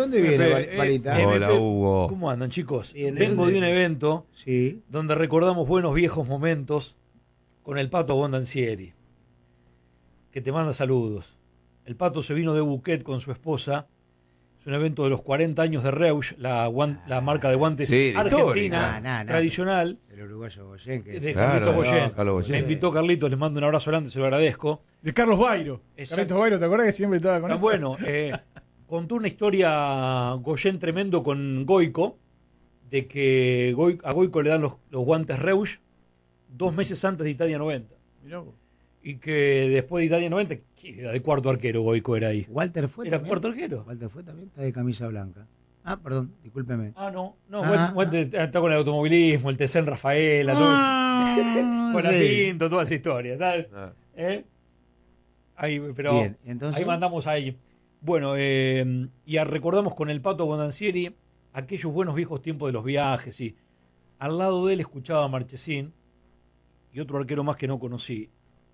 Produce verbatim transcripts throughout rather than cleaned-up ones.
dónde viene, eh, Valita? eh, Hola, eh, Hugo. ¿Cómo andan, chicos? Bien, ¿de Vengo dónde? de un evento Sí. donde recordamos buenos viejos momentos con el Pato Bondancieri, que te manda saludos. El Pato se vino de Buquet con su esposa. Es un evento de los cuarenta años de Reusch, la, guan- la marca de guantes Sí, argentina, histórica. Nah, nah, nah. tradicional. El uruguayo Goyen, que De es Claro, Carlitos Goyen. Carlos Goyen. Me invitó Carlitos, les mando un abrazo grande, se lo agradezco. De Carlos Bairo. Exacto. Carlitos Bairo, ¿te acuerdas que siempre estaba con Ah, eso? bueno, eh, contó una historia Goyen tremendo con Goico, de que Goi- a Goico le dan los, los guantes Reusch dos meses antes de Italia noventa. Mirá vos. Y que después de Italia noventa, ¿qué era de cuarto arquero Goico era ahí? Walter fue ¿Era también. cuarto arquero? Walter fue también, está de camisa blanca. Ah, perdón, discúlpeme. Ah, no, no, Ah, Walter está con el automovilismo, el T C en Rafaela, todo eso. Ah, Con la sí. Pinto, toda esa historia. ¿Está? Ah. ¿Eh? Ahí, pero Bien, entonces. ahí mandamos ahí. Bueno, eh, y a- recordamos con el Pato Bondancieri aquellos buenos viejos tiempos de los viajes. Y al lado de él escuchaba a Marchesín y otro arquero más que no conocí.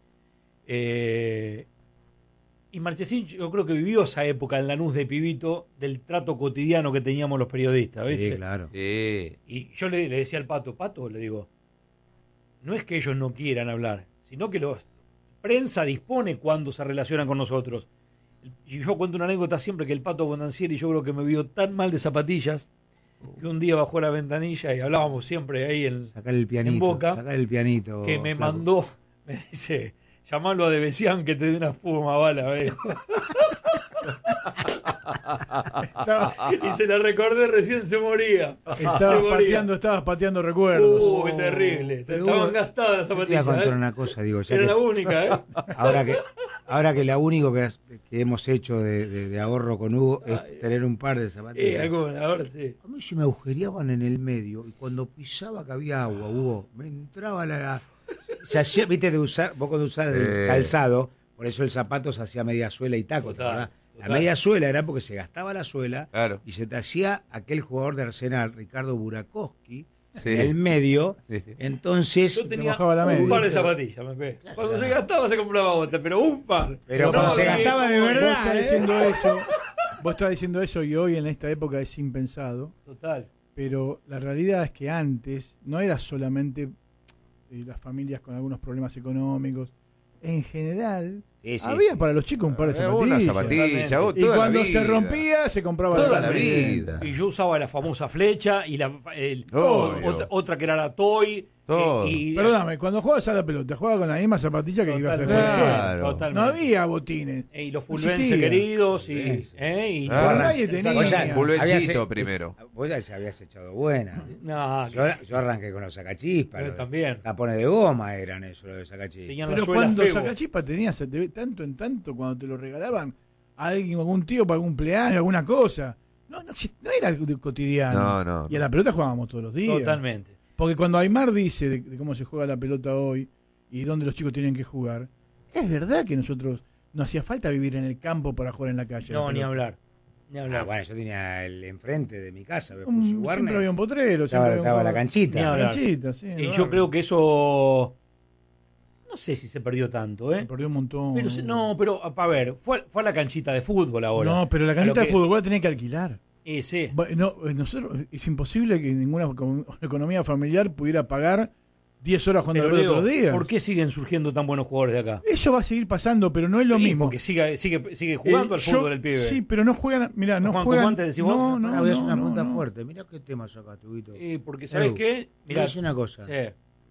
Eh, y Marchesín, yo creo que vivió esa época en Lanús de pibito del trato cotidiano que teníamos los periodistas, ¿viste? Sí, claro. Sí. Y yo le, le decía al Pato, Pato, le digo, no es que ellos no quieran hablar, sino que la prensa dispone cuando se relacionan con nosotros. Y yo cuento una anécdota siempre que el Pato Bondancieri yo creo que me vio tan mal de zapatillas que un día bajó a la ventanilla y hablábamos siempre ahí en, Sacar el pianito. en Boca, Sacar el pianito. que me flaco. mandó, me dice, llamalo a Debesian que te dé una espuma bala, veo. Y se la recordé, recién se moría. Se Estabas moría. pateando, estabas pateando recuerdos. Uh, qué terrible. Pero Estaban Hugo, gastadas las Yo te iba a zapatillas. contar ¿eh? una cosa, digo, ya Era que, la única, ¿eh? ahora que ahora que la único que, has- que hemos hecho de, de- de ahorro con Hugo es Ay. tener un par de Eh, zapatillas. alguna, ahora sí. A mí se me agujereaban en el medio y cuando pisaba que había agua, Hugo, me entraba la... la- se hacía, viste, de usar, vos cuando usar el Eh. calzado, por eso el zapato se hacía media suela y taco, ¿te Total, acordás? La total. media suela era porque se gastaba la suela Claro. y se te hacía aquel jugador de Arsenal, Ricardo Burakowski, Sí. en el medio. Sí. Entonces, Yo tenía bajaba la un media. par de zapatillas, me pe. Cuando se gastaba se compraba otra, pero un par. Pero No, cuando se no, gastaba de no, Vos verdad, estás ¿eh? diciendo eso, vos estás diciendo eso y hoy en esta época es impensado, Total. pero la realidad es que antes no era solamente eh, las familias con algunos problemas económicos, en general Sí, sí, había sí. para los chicos un par de Eh, zapatillas. Una zapatilla, vos, Y toda cuando la se vida. rompía se compraba Toda la también. vida. Y yo usaba la famosa flecha y la el- Obvio. otra, otra que era la Toy. Todo. eh, y, Perdóname, cuando jugabas a la pelota, jugabas con la misma zapatilla que ibas a Totalmente, jugar. Claro. totalmente. No había botines. Eh, Y los No fulvense existía. queridos y, Fulvense. eh, y Ah. Pero nadie tenía. Vos ya- Fulvencito habías- primero. Vos ya se habías echado buena. no, Yo, yo arranqué con los sacachispas. Pero los también. Tapones de goma eran eso, los de sacachispas. tenían la Pero suela cuando febo. Sacachispa tenías se te ve tanto en tanto cuando te lo regalaban a alguien, algún tío para algún cumpleaños, alguna cosa. No, no, exist- no era algo de cotidiano. No, no, Y a no. la pelota jugábamos todos los días. Totalmente. Porque cuando Aymar dice de, de cómo se juega la pelota hoy y dónde los chicos tienen que jugar, es verdad que nosotros no hacía falta vivir en el campo para jugar en la calle. No, la ni pelota. hablar. Ni hablar. Ah, bueno, yo tenía el enfrente de mi casa, me Un- puse siempre Warner. había un potrero. Estaba, siempre había un estaba la jugador. Ni canchita. hablar. Canchita, sí, en Y el yo barrio. creo que eso. No sé si se perdió tanto, ¿eh? Se perdió un montón. Pero se- no, pero a ver, fue, fue a la canchita de fútbol ahora. No, pero la A canchita lo de que- fútbol vos la tenés que alquilar. Eh, sí. Bueno, no, eh, nosotros, es imposible que ninguna com- economía familiar pudiera pagar diez horas jugando Pero, a la pelota Leo, todos los días. ¿por qué siguen surgiendo tan buenos jugadores de acá? Eso va a seguir pasando, pero no es lo Sí, mismo. Porque sigue, sigue, sigue jugando Eh, al yo- fútbol el pibe. Sí, pero no juegan, mira, no ¿Juegan juegan. como antes, decís vos? no, no, Ahora voy a hacer no, una no, pregunta no. fuerte. Mirá qué tema sacaste, Huguito. Eh, porque, ¿sabes Edu, qué? Mirá, Mirá, decir una cosa. sí.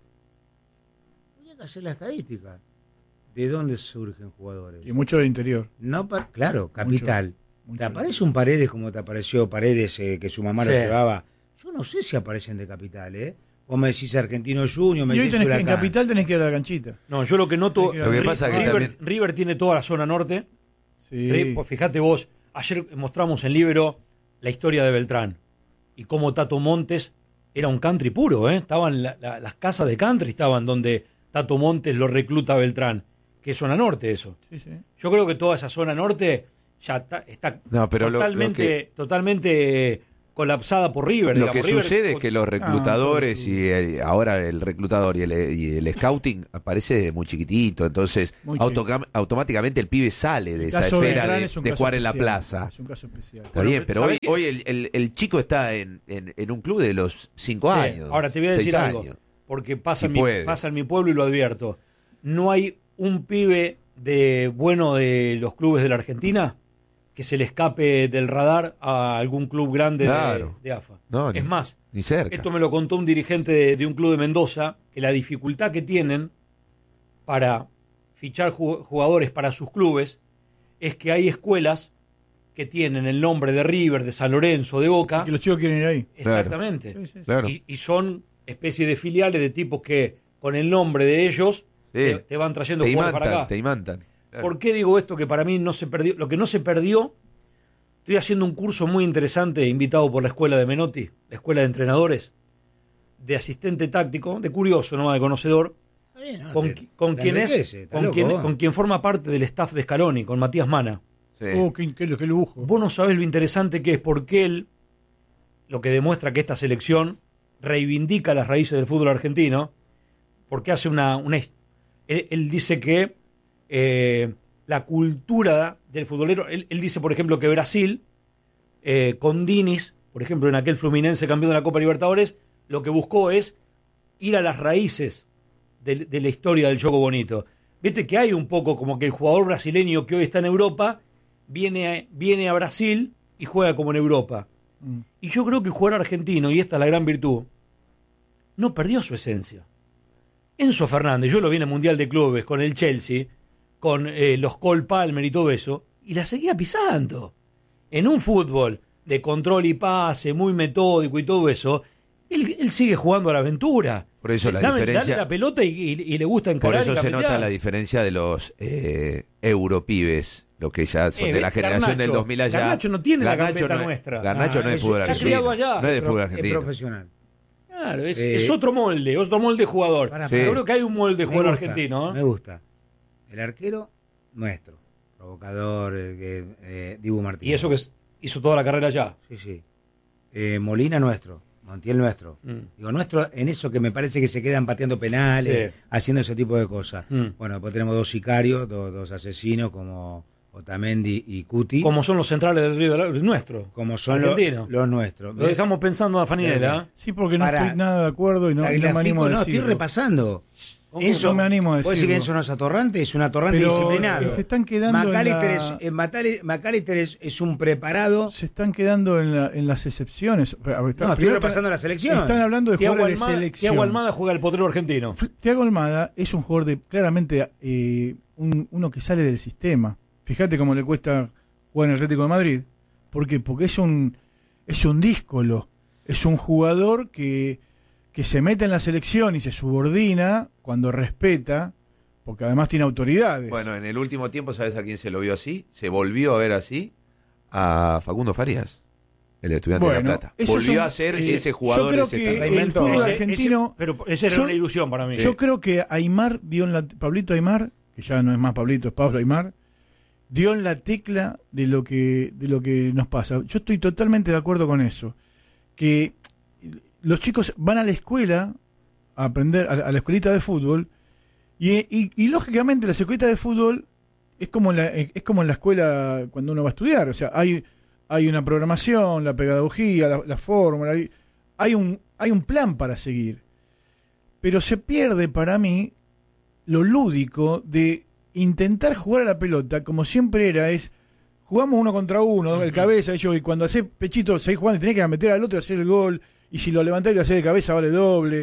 Habría que hacer la estadística. ¿De dónde surgen jugadores? Y mucho del interior. No, pa- claro, capital. mucho ¿Te del- aparece un Paredes como te apareció Paredes eh, que su mamá lo Sí. llevaba? Yo no sé si aparecen de capital, ¿eh? Vos me decís Argentino Junior, me Y hoy decís tenés que, en Huracán. Capital tenés que ir a la canchita. No, yo lo que noto. Lo que Ri- pasa es que River, también- River tiene toda la zona norte. Sí. Ri- pues fíjate vos, ayer mostramos en Libero la historia de Beltrán y cómo Tato Montes era un country puro, ¿eh? Estaban la- la- las casas de country, estaban donde Tato Montes lo recluta a Beltrán, que es zona norte eso. Sí, sí. Yo creo que toda esa zona norte ya está, está No, pero lo- totalmente, lo que- totalmente colapsada por River. Lo digamos. que River, sucede es que los reclutadores Ah, y el- ahora el reclutador y el, y el scouting aparece muy chiquitito, entonces Muy autocam- automáticamente el pibe sale de El esa caso esfera Beltrán de, es un de caso jugar en la especial, plaza. Es un caso especial. Está bien, pero ¿sabés hoy, qué? hoy el, el- el chico está en, en, en un club de los cinco Sí, años. ahora te voy a seis decir algo, años. porque pasa, Si en mi, puede. pasa en mi pueblo y lo advierto. No hay un pibe de bueno de los clubes de la Argentina que se le escape del radar a algún club grande de- Claro. de, A F A. No, es ni- más, Ni cerca. esto me lo contó un dirigente de, de un club de Mendoza, que la dificultad que tienen para fichar ju- jugadores para sus clubes es que hay escuelas que tienen el nombre de River, de San Lorenzo, de Boca. Que los chicos quieren ir ahí. Exactamente. Sí, sí, sí. Claro. Y, y son especie de filiales de tipos que con el nombre de ellos Sí. te, te van trayendo te jugadores para imantan, acá. te imantan. Claro. ¿Por qué digo esto que para mí no se perdió? Lo que no se perdió, estoy haciendo un curso muy interesante invitado por la escuela de Menotti, la escuela de entrenadores, de asistente táctico, de curioso, no de conocedor, Está bien, no, con, te- con te quien es, enriquece, está con loco, quien, vos. con quien forma parte del staff de Scaloni, con Matías Mana. Sí. Oh, qué, qué- qué lujo. Vos no sabés lo interesante que es, porque él, lo que demuestra que esta selección reivindica las raíces del fútbol argentino, porque hace una... una él, él dice que eh, la cultura del futbolero, él, él dice, por ejemplo, que Brasil, eh, con Diniz, por ejemplo, en aquel Fluminense campeón de la Copa Libertadores, lo que buscó es ir a las raíces de, de la historia del juego bonito. Viste que hay un poco como que el jugador brasileño que hoy está en Europa viene a, viene a Brasil y juega como en Europa. Mm. Y yo creo que el jugador argentino, y esta es la gran virtud, no perdió su esencia. Enzo Fernández, yo lo vi en el Mundial de Clubes con el Chelsea, con eh, los Cole Palmer y todo eso, y la seguía pisando. En un fútbol de control y pase, muy metódico y todo eso, él, él sigue jugando a la aventura. Por eso la Dame- diferencia- dale la pelota y, y- y le gusta Por encarar eso y se capetear. nota la diferencia de los eh, europibes, los que ya son Eh, de la generación Garnacho. del dos mil allá. Garnacho no tiene la Garnacho gambeta no es- nuestra. Garnacho Ah, no es es- fútbol está argentino. criado allá. No es de Es fútbol pro- es argentino. profesional. Claro, es, Eh, es otro molde, otro molde de jugador. Pará, Sí. Yo creo que hay un molde de Me jugador gusta, argentino. ¿eh? Me gusta. El arquero, nuestro. Provocador, eh, que, eh, Dibu Martínez. Y eso que es- hizo toda la carrera allá. Sí, sí. Eh, Molina, nuestro. Montiel, nuestro. Mm. Digo, nuestro en eso que me parece que se quedan pateando penales, Sí. haciendo ese tipo de cosas. Mm. Bueno, después tenemos dos sicarios, dos, dos asesinos como Otamendi y Cuti. Como son los centrales del Río del nuestro. como son los, argentino. los nuestros. Lo dejamos pensando a Faninela. ¿eh? Sí, porque no Para- estoy nada de acuerdo y no, y no me animo a no, decirlo. estoy repasando. ¿Cómo Enzo, no me animo a ¿puedo decir decirlo? que Enzo no es atorrante? Es un atorrante Pero, disciplinado. eh, se están quedando en McAllister, la- es, eh, Matali- McAllister es, es un preparado. Se están quedando en, la- en las excepciones. A ver, está- No, estoy primero repasando están- la selección. Están hablando de Thiago jugadores de Almada, selección. Thiago Almada juega el potrero argentino. F- Thiago Almada es un jugador de claramente eh, un- uno que sale del sistema. Fíjate cómo le cuesta jugar en el Atlético de Madrid. ¿Por qué? Porque es un es un díscolo. Es un jugador que, que se mete en la selección y se subordina cuando respeta, porque además tiene autoridades. Bueno, en el último tiempo, ¿sabes a quién se lo vio así? Se volvió a ver así a Facundo Farías, el estudiante de La Bueno, Plata. eso Volvió es un- a ser eh, ese jugador. yo creo ese que talento. el Reinventó. fútbol Ese- argentino... Ese- pero esa era yo- una ilusión para mí. Yo creo que Aymar dio en la, Pablito Aymar, que ya no es más Pablito, es Pablo Aymar, dio en la tecla de lo que de lo que nos pasa. Yo estoy totalmente de acuerdo con eso, que los chicos van a la escuela a aprender a, a la escuelita de fútbol y, y, y lógicamente la escuelita de fútbol es como en la, es como en la escuela cuando uno va a estudiar, o sea, hay hay una programación, la pedagogía, la, la fórmula, hay, hay un hay un plan para seguir. Pero se pierde para mí lo lúdico de intentar jugar a la pelota como siempre era, es jugamos uno contra uno, ¿no? El cabeza, y yo, y cuando haces pechito, seguís jugando y tenés que meter al otro y hacer el gol, y si lo levantás y lo hacés de cabeza vale doble.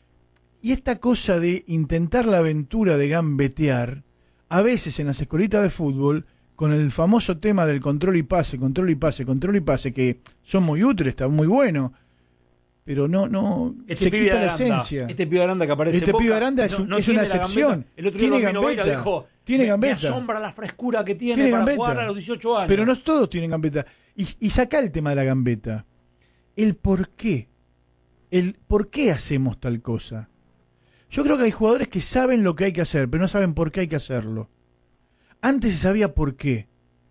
Y esta cosa de intentar la aventura de gambetear, a veces en las escuelitas de fútbol, con el famoso tema del control y pase, control y pase, control y pase, que son muy útiles, está muy bueno, pero no, no, Este se pibe quita de la Aranda, esencia. Este pibe de Aranda que aparece Este en Boca, pibe de Aranda es no- un- no es tiene una la gambeta. excepción. El otro día Tiene lo vino Veira, gambeta. dijo, Tiene me, me gambeta. asombra la frescura que tiene, Tiene para gambeta. jugar a los dieciocho años. Pero no todos tienen gambeta. Y, y saca el tema de la gambeta. El por qué. El por qué hacemos tal cosa. Yo creo que hay jugadores que saben lo que hay que hacer, pero no saben por qué hay que hacerlo. Antes se sabía por qué.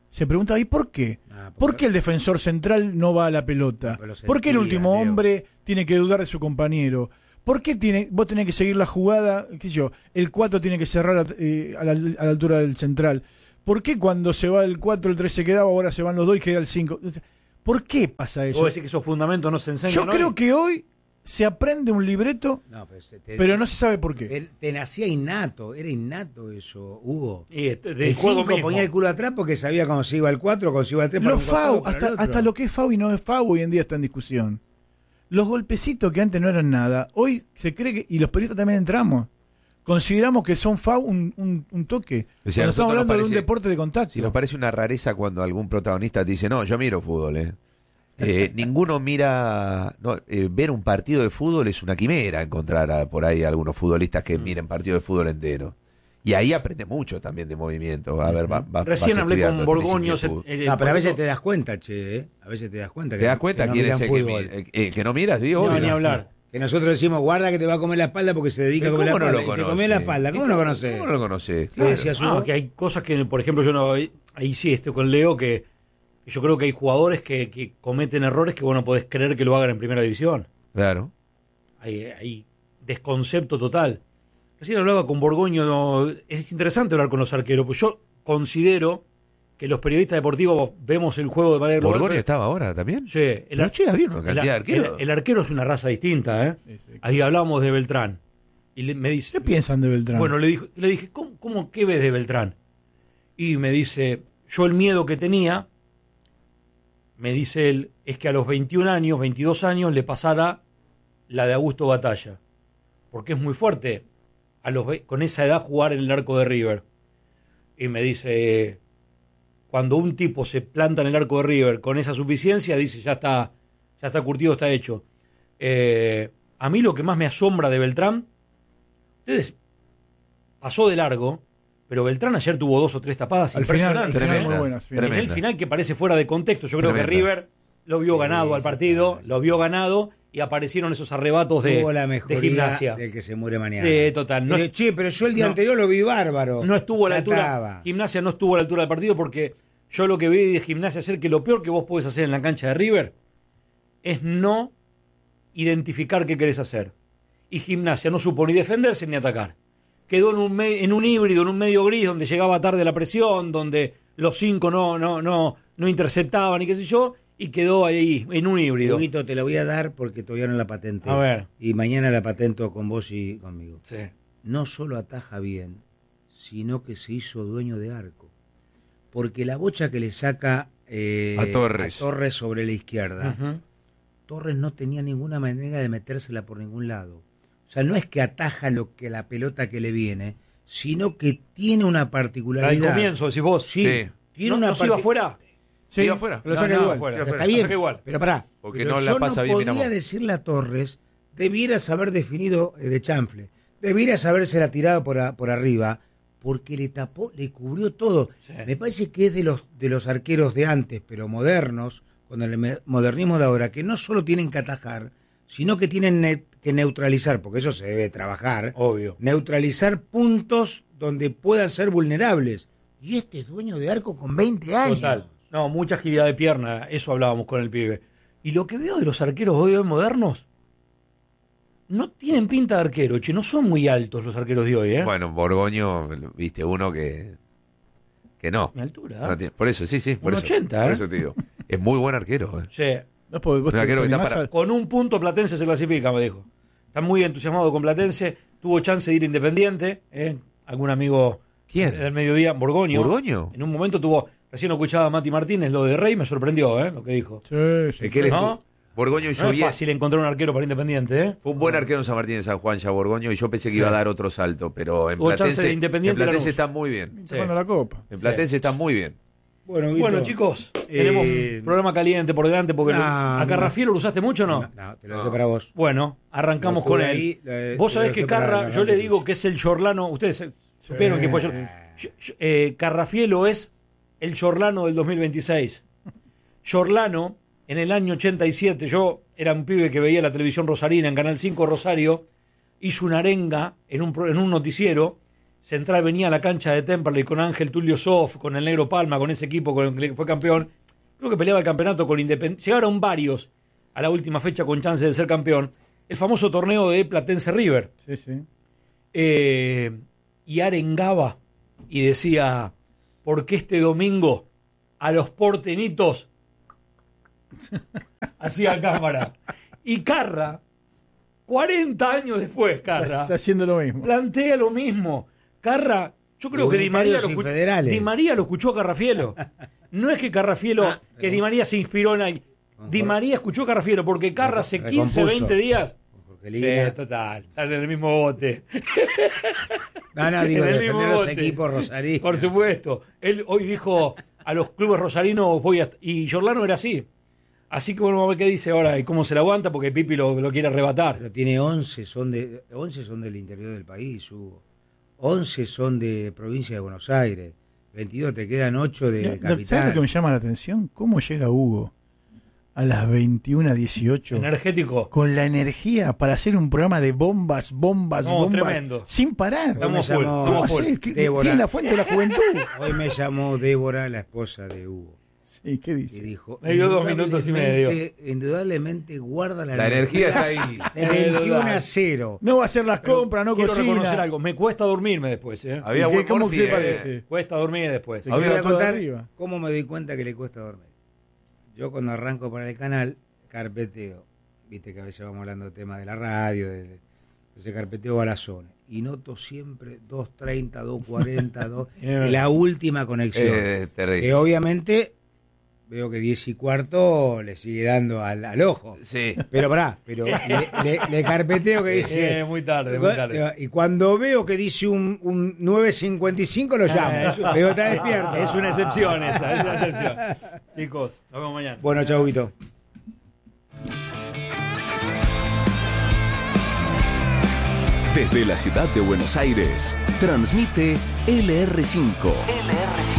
Se preguntaba, ¿y por qué? Ah, ¿Por qué el defensor central no va a la pelota? Pero lo ¿Por qué el sentía, último Leo. hombre tiene que dudar de su compañero? ¿Por qué tiene, vos tenés que seguir la jugada? ¿Qué sé yo? El cuatro tiene que cerrar eh, a, la, a la altura del central. ¿Por qué cuando se va el cuatro, el tres se quedaba, ahora se van los dos y queda el cinco? ¿Por qué pasa eso? Vos decís que esos fundamentos no se enseñan. Yo hoy? creo que hoy se aprende un libreto, No, pero, se te, pero no se sabe por qué. te, te nacía innato, era innato eso, Hugo. Y este, del El juego cinco mismo. ponía el culo atrás porque sabía cuando se iba al cuatro, cuando se iba al tres. Los FAU, hasta, hasta lo que es FAU y no es FAU hoy en día está en discusión. Los golpecitos que antes no eran nada, hoy se cree que, y los periodistas también entramos, consideramos que son FAU un, un, un toque. O sea, Cuando estamos a nosotros nos hablando de un parece- deporte de contacto. Si nos parece una rareza cuando algún protagonista te dice, no, yo miro fútbol, ¿eh? Eh, ninguno mira, no, eh, ver un partido de fútbol es una quimera encontrar a- por ahí algunos futbolistas que miren partido de fútbol entero. Y ahí aprende mucho también de movimiento. A ver, va, va- Recién vas hablé estudiando, con tenés Borgoño. se- inquietud. el- No, pero a veces momento- te das cuenta, che, ¿eh? A veces te das cuenta. ¿Te das cuenta no quién es miran el que, fútbol. mi- el, el que no mira? Sí, No, obvio. ni hablar. Que nosotros decimos, guarda que te va a comer la espalda porque se dedica a ¿Cómo comer la no espalda. lo Y te conoce? comió la espalda. ¿Cómo no conoces? ¿Cómo no lo conoces? ¿Qué Claro. decías, Ah, Hugo? que hay cosas que, por ejemplo, yo no. Ahí sí estoy con Leo, que, que yo creo que hay jugadores que, que cometen errores que vos no podés creer que lo hagan en primera división. Claro. Hay, hay desconcepto total. Recién hablaba con Borgoño. no, es interesante hablar con los arqueros, pues yo considero que los periodistas deportivos vemos el juego de manera global. ¿Borgoño pero- estaba ahora también? Sí, el, Pero, ar- che, había una el cantidad de ar- arqueros. el- el arquero es una raza distinta, ¿eh? Sí, sí. Ahí hablábamos de Beltrán. Y le- me dice. ¿Qué piensan de Beltrán? Bueno, le, dijo, le dije, ¿cómo, cómo qué ves de Beltrán? Y me dice, yo el miedo que tenía, me dice él, es que a los veintiún años, veintidós años, le pasara la de Augusto Batalla. Porque es muy fuerte a los ve- con esa edad jugar en el arco de River. Y me dice, cuando un tipo se planta en el arco de River con esa suficiencia, dice, ya está, ya está curtido, está hecho. Eh, a mí lo que más me asombra de Beltrán, ustedes pasó de largo, pero Beltrán ayer tuvo dos o tres tapadas Al final, al impresionantes. final ¿eh? muy buenas. Tremenda. En el final que parece fuera de contexto. Yo creo Tremenda. que River lo vio Sí, ganado al sí, partido, sí. lo vio ganado y aparecieron esos arrebatos de, Tuvo la de mejoría gimnasia. del que se muere mañana. Sí, total. No, Pero, che, pero yo el día no. anterior lo vi bárbaro. no estuvo a la Ya altura. estaba. Gimnasia no estuvo a la altura del partido porque yo lo que vi de Gimnasia ayer, que lo peor que vos podés hacer en la cancha de River es no identificar qué querés hacer. Y Gimnasia no supo ni defenderse ni atacar. Quedó en un, me- en un híbrido, en un medio gris, donde llegaba tarde la presión, donde los cinco no, no, no, no interceptaban y qué sé yo, y quedó ahí, en un híbrido. Huguito, te lo voy a dar porque todavía no la patente. A ver. Y mañana la patento con vos y conmigo. Sí. No solo ataja bien, sino que se hizo dueño de arco. Porque la bocha que le saca eh, A Torres. a Torres sobre la izquierda, Ujú. Torres no tenía ninguna manera de metérsela por ningún lado. O sea, no es que ataja lo que la pelota que le viene, sino que tiene una La del particularidad. comienzo, decís vos. Sí, Sí. tiene ¿No, una no se iba parti- afuera? Sí, Iba afuera. lo No, saca no, igual. afuera. Está Lo bien, saca igual. pero pará. Porque pero no la yo pasa no bien podría Miramón. decirle a Torres, debieras haber definido eh, de chanfle, debieras habérsela tirado por, a- por arriba, porque le tapó, le cubrió todo. Sí. Me parece que es de los, de los arqueros de antes, pero modernos, con el me- modernismo de ahora, que no solo tienen que atajar, sino que tienen ne- que neutralizar, porque eso se debe trabajar, Obvio. neutralizar puntos donde puedan ser vulnerables. Y este es dueño de arco con veinte años. Total. No, mucha agilidad de pierna, eso hablábamos con el pibe. Y lo que veo de los arqueros hoy, hoy modernos, no tienen pinta de arquero, che, no son muy altos los arqueros de hoy, ¿eh? Bueno, Borgoño, viste, uno que que no. Mi altura. No tiene- por eso, sí, sí, por Un eso. ochenta, por ¿eh? eso te digo. Es muy buen arquero. ¿eh? Sí. No, porque vos Un te- arquero te que está animás para- a- Con un punto Platense se clasifica, me dijo. Está muy entusiasmado con Platense, tuvo chance de ir Independiente, ¿eh? Algún amigo ¿Quién? del mediodía, Borgoño. ¿Borgoño? En un momento tuvo, recién escuchaba a Mati Martínez, lo de Rey, me sorprendió, ¿eh? Lo que dijo. Sí, sí. Es que él es ¿No? tu- Borgoño y No es Jovier- fácil encontrar un arquero para Independiente, ¿eh? Fue un buen arquero en San Martín de San Juan, ya Borgoño, y yo pensé que Sí. iba a dar otro salto, pero en Tuvo chance Platense, de Independiente en Platense Lanús. está muy bien. Está jugando la copa. En Platense está muy bien. Bueno, Bueno, Guito, chicos, Eh, tenemos un programa caliente por delante porque no, lo- ¿a no. Carrafielo lo usaste mucho o no? No, te lo dejo para vos. Bueno, arrancamos Lo con tuve él. ahí, eh, Vos te sabés lo que dejé para Carra, la yo le Ramírez. digo que es el Giorlano, ustedes eh, supieron que fue yo- yo- yo- eh, Carrafielo es el Giorlano del dos mil veintiséis. Giorlano, en el año ochenta y siete, yo era un pibe que veía la televisión rosarina en Canal cinco Rosario, hizo una arenga en un, pro- en un noticiero Central venía a la cancha de Temperley con Ángel Tulio Sof, con el Negro Palma, con ese equipo con el que fue campeón. Creo que peleaba el campeonato con Independiente. Llegaron varios a la última fecha con chance de ser campeón. El famoso torneo de Platense River. Sí, sí. Eh, y arengaba y decía, porque este domingo a los portenitos hacía cámara. Y Carra, cuarenta años después, Carra, Está haciendo lo mismo. plantea lo mismo. Carra, yo creo que Di María, lo escuchó, Infederales. Di María lo escuchó a Carrafielo. No es que Carrafielo, Ah, que pero- Di María se inspiró en ahí. Di María escuchó a Carrafielo porque Carra hace quince, Recompuso. veinte días. Con Jorgelina. Sí, total, están en el mismo bote. No, no, digo, En el defender mismo los bote. equipos rosarinos. Por supuesto. Él hoy dijo a los clubes rosarinos voy a... Y Giordano era así. Así que bueno, vamos a ver qué dice ahora y cómo se la aguanta porque Pipi lo, lo quiere arrebatar. Pero tiene once, son de once son del interior del país, Hugo. once son de provincia de Buenos Aires. veintidós, te quedan ocho de No, ¿sabes lo que capital. me llama la atención? ¿Cómo llega Hugo a las veintiuna dieciocho Energético. con la energía para hacer un programa de bombas, bombas, No, bombas, tremendo. sin parar? Estamos me full, llamó- ¿Cómo estamos full. haces? ¿Qué- Débora. ¿Tiene la fuente de la juventud? Hoy me llamó Débora, la esposa de Hugo, Sí, ¿qué y dice? dijo... Me dio dos minutos y medio. indudablemente- Indudablemente guarda la, La energía está ahí. de veintiuno a cero. No va a hacer las compras, no Quiero reconocer cocina. algo. Me cuesta dormirme después. ¿eh? Había ¿Y qué- buen ¿Cómo morfi, te eh. parece? Cuesta dormir después. Sí. Te voy queda a todo contar arriba. cómo me doy cuenta que le cuesta dormir. Yo cuando arranco para el canal, carpeteo. Viste que a veces vamos hablando de temas de la radio, de, de- ese carpeteo a la zona. Y noto siempre dos treinta, dos cuarenta, dos, la última conexión. Eh, terrible. Que obviamente veo que diez y cuarto le sigue dando al, al ojo. Sí. Pero pará, pero le, le- le carpeteo que dice... Eh, muy tarde, muy tarde. Y cuando veo que dice un, un nueve cincuenta y cinco lo llamo. Eh, eso- Veo está despierto. Es una excepción esa, es una excepción. Chicos, nos vemos mañana. Bueno, chau, Guito. Desde la ciudad de Buenos Aires, transmite L R cinco. L R cinco.